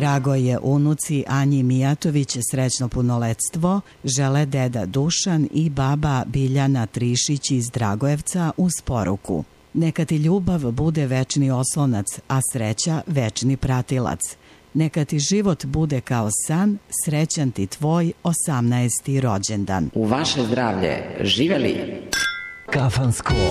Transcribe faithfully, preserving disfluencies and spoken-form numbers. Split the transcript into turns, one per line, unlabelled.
Dragoj unuci Anji Mijatović srećno punoletstvo žele deda Dušan i baba Biljana Trišić iz Dragojevca uz poruku: neka ti ljubav bude večni oslonac, a sreća večni pratilac. Neka ti život bude kao san, srećan ti tvoj osamnaesti rođendan.
U vaše zdravlje, živeli!
Kafansko